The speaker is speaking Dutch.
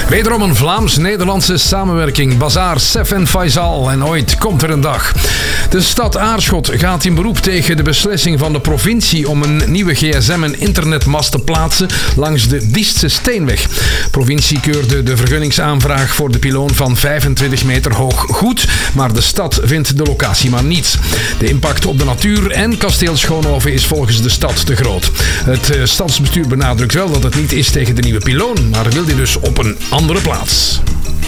Wederom een Vlaams-Nederlandse samenwerking. Bazaar, Sef en Faisal. En ooit komt er een dag. De stad Aarschot gaat in beroep tegen de beslissing van de provincie om een nieuwe gsm- en internetmast te plaatsen langs de Diestse Steenweg. De provincie keurde de vergunningsaanvraag voor de pyloon van 25 meter hoog goed, maar de stad vindt de locatie maar niet. De impact op de natuur en kasteel Schoonhoven is volgens de stad te groot. Het stadsbestuur benadrukt wel dat het niet is tegen de nieuwe pyloon, maar wil die dus op een andere plaats.